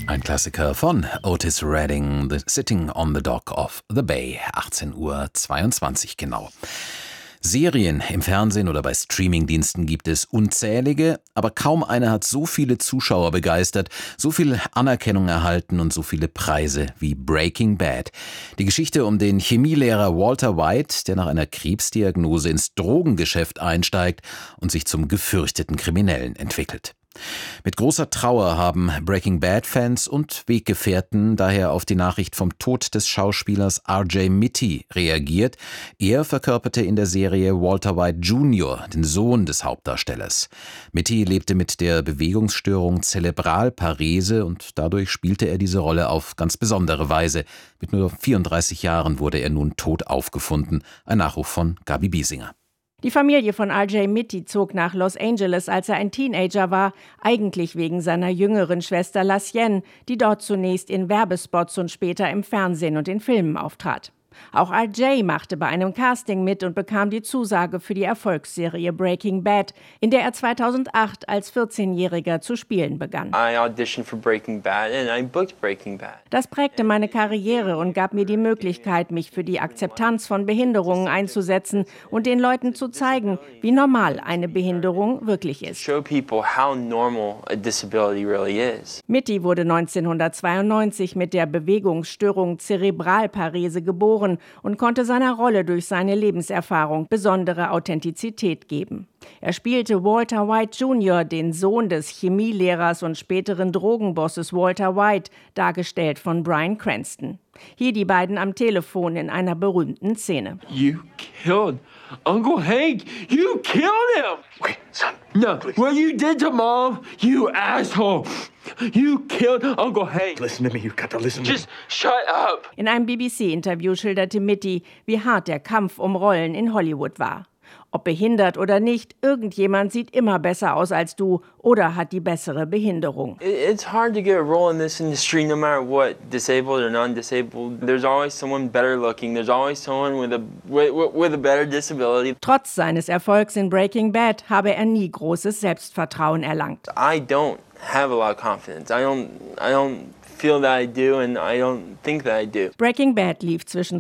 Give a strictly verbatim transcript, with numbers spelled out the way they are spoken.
Ein Klassiker von Otis Redding, The Sitting on the Dock of the Bay, achtzehn Uhr zweiundzwanzig genau. Serien im Fernsehen oder bei Streamingdiensten gibt es unzählige, aber kaum eine hat so viele Zuschauer begeistert, so viel Anerkennung erhalten und so viele Preise wie Breaking Bad. Die Geschichte um den Chemielehrer Walter White, der nach einer Krebsdiagnose ins Drogengeschäft einsteigt und sich zum gefürchteten Kriminellen entwickelt. Mit großer Trauer haben Breaking Bad-Fans und Weggefährten daher auf die Nachricht vom Tod des Schauspielers R J Mitte reagiert. Er verkörperte in der Serie Walter White Junior, den Sohn des Hauptdarstellers. Mitte lebte mit der Bewegungsstörung Zerebralparese und dadurch spielte er diese Rolle auf ganz besondere Weise. Mit nur vierunddreißig Jahren wurde er nun tot aufgefunden. Ein Nachruf von Gabi Biesinger. Die Familie von R J Mitte zog nach Los Angeles, als er ein Teenager war, eigentlich wegen seiner jüngeren Schwester Lacienne, die dort zunächst in Werbespots und später im Fernsehen und in Filmen auftrat. Auch R J machte bei einem Casting mit und bekam die Zusage für die Erfolgsserie Breaking Bad, in der er zweitausendacht als vierzehnjähriger zu spielen begann. I auditioned for Breaking Bad and I booked Breaking Bad. Das prägte meine Karriere und gab mir die Möglichkeit, mich für die Akzeptanz von Behinderungen einzusetzen und den Leuten zu zeigen, wie normal eine Behinderung wirklich ist. Show people how normal a disability really is. Mitte wurde neunzehnhundertzweiundneunzig mit der Bewegungsstörung Zerebralparese geboren und konnte seiner Rolle durch seine Lebenserfahrung besondere Authentizität geben. Er spielte Walter White Junior, den Sohn des Chemielehrers und späteren Drogenbosses Walter White, dargestellt von Bryan Cranston. Hier die beiden am Telefon in einer berühmten Szene. You killed Uncle Hank! You killed him! Okay, son. No, Please. what you did to Mom, you asshole! You killed Uncle Hank! Listen to me, you've got to listen to Just me. shut up! In einem B B C-Interview schilderte Mitte, wie hart der Kampf um Rollen in Hollywood war. Ob behindert oder nicht, irgendjemand sieht immer besser aus als du oder hat die bessere Behinderung. It's hard to get a role in this industry no matter what, disabled or non-disabled. There's always someone better looking. There's always someone with a, with, with a better disability. Trotz seines Erfolgs in Breaking Bad habe er nie großes Selbstvertrauen erlangt. I don't have a lot of confidence. I don't, I don't feel that I do and I don't think that I do. Breaking Bad lief zwischen